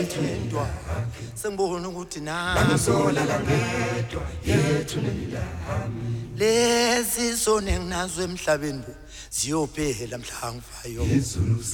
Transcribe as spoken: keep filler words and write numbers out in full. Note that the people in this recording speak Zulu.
Ngedwa sengibona ukuthi naso lala ngedwa yethu lelami lezi sone nginazo emhlabeni ziyophela mhla ngifayo.